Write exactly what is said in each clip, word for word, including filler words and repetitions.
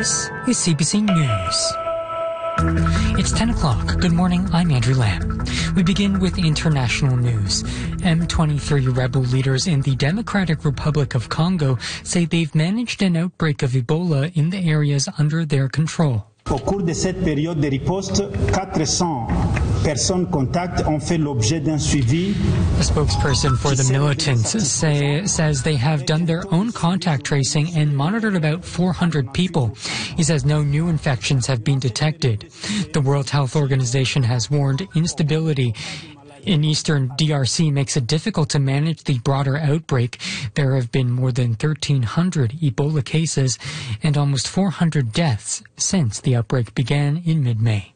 This is C B C News. It's ten o'clock. Good morning, I'm Andrew Lamb. We begin with international news. M twenty-three rebel leaders in the Democratic Republic of Congo say they've managed an outbreak of Ebola in the areas under their control. Au cours de cette période de riposte, quatre cents personnes contacts ont fait l'objet d'un suivi. A spokesperson for the militants say, says they have done their own contact tracing and monitored about four hundred people. He says no new infections have been detected. The World Health Organization has warned instability in eastern D R C makes it difficult to manage the broader outbreak. There have been more than thirteen hundred Ebola cases and almost four hundred deaths since the outbreak began in mid-May.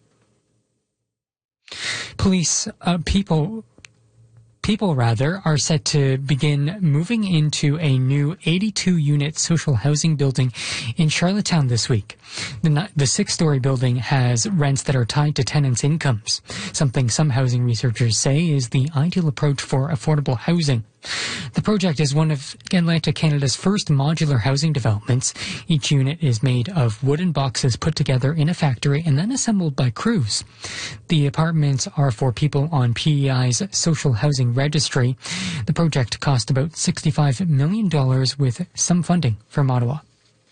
Police, uh, people, people rather, are set to begin moving into a new eighty-two unit social housing building in Charlottetown this week. The, the six-story building has rents that are tied to tenants' incomes, something some housing researchers say is the ideal approach for affordable housing. The project is one of Atlantic Canada's first modular housing developments. Each unit is made of wooden boxes put together in a factory and then assembled by crews. The apartments are for people on P E I's social housing registry. The project cost about sixty-five million dollars with some funding from Ottawa.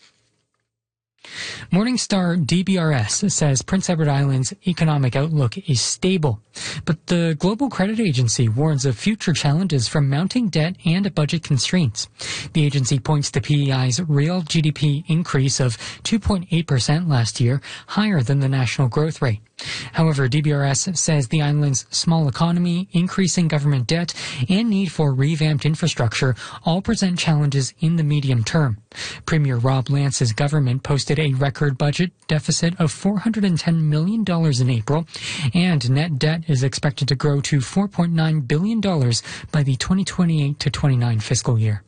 Morningstar D B R S says Prince Edward Island's economic outlook is stable, but the Global Credit Agency warns of future challenges from mounting debt and budget constraints. The agency points to P E I's real G D P increase of two point eight percent last year, higher than the national growth rate. However, D B R S says the island's small economy, increasing government debt, and need for revamped infrastructure all present challenges in the medium term. Premier Rob Lance's government posted a record budget deficit of four hundred ten million dollars in April, and net debt is expected to grow to four point nine billion dollars by the twenty twenty-eight to twenty-nine fiscal year.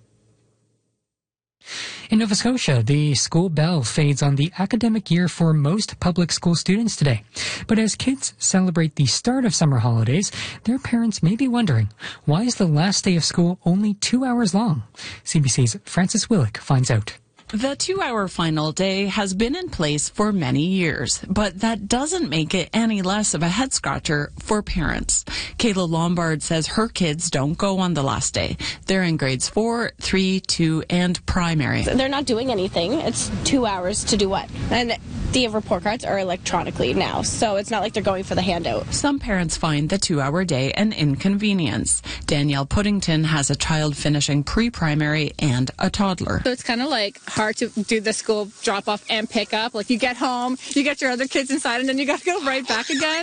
In Nova Scotia, the school bell fades on the academic year for most public school students today. But as kids celebrate the start of summer holidays, their parents may be wondering, why is the last day of school only two hours long? C B C's Francis Willick finds out. The two-hour final day has been in place for many years, but that doesn't make it any less of a head-scratcher for parents. Kayla Lombard says her kids don't go on the last day. They're in grades four, three, two, and primary. They're not doing anything. It's two hours to do what? And the report cards are electronically now, so it's not like they're going for the handout. Some parents find the two-hour day an inconvenience. Danielle Puddington has a child finishing pre-primary and a toddler. So it's kind of like hard to do the school drop-off and pick up. Like, you get home, you get your other kids inside, and then you got to go right back again.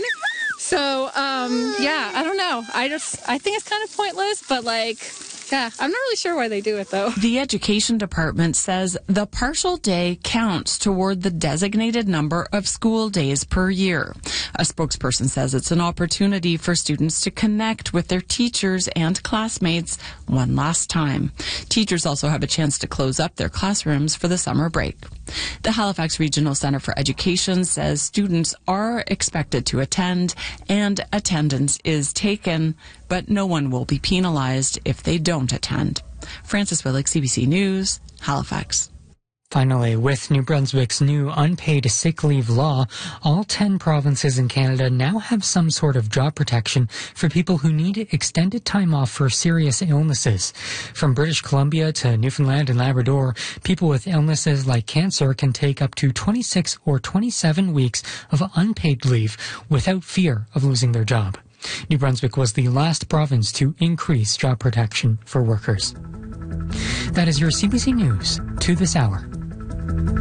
So, um, yeah, I don't know. I just, I think it's kind of pointless, but, like, yeah, I'm not really sure why they do it, though. The education department says the partial day counts toward the designated number of school days per year. A spokesperson says it's an opportunity for students to connect with their teachers and classmates one last time. Teachers also have a chance to close up their classrooms for the summer break. The Halifax Regional Centre for Education says students are expected to attend and attendance is taken, but no one will be penalized if they don't attend. Francis Willick, C B C News, Halifax. Finally, with New Brunswick's new unpaid sick leave law, all ten provinces in Canada now have some sort of job protection for people who need extended time off for serious illnesses. From British Columbia to Newfoundland and Labrador, people with illnesses like cancer can take up to twenty-six or twenty-seven weeks of unpaid leave without fear of losing their job. New Brunswick was the last province to increase job protection for workers. That is your C B C News to this hour.